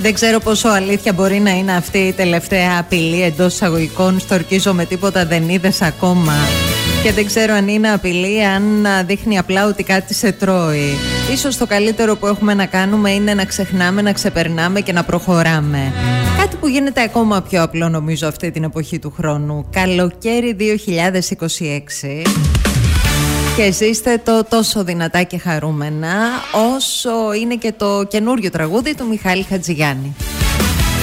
Δεν ξέρω πόσο αλήθεια μπορεί να είναι αυτή η τελευταία απειλή εντός εισαγωγικών. Στορκίζω με τίποτα δεν είδες ακόμα. Και δεν ξέρω αν είναι απειλή, αν δείχνει απλά ότι κάτι σε τρώει. Ίσως το καλύτερο που έχουμε να κάνουμε είναι να ξεχνάμε, να ξεπερνάμε και να προχωράμε. Κάτι που γίνεται ακόμα πιο απλό νομίζω αυτή την εποχή του χρόνου. Καλοκαίρι 2026. Και ζήστε το τόσο δυνατά και χαρούμενα όσο είναι και το καινούριο τραγούδι του Μιχάλη Χατζηγιάννη.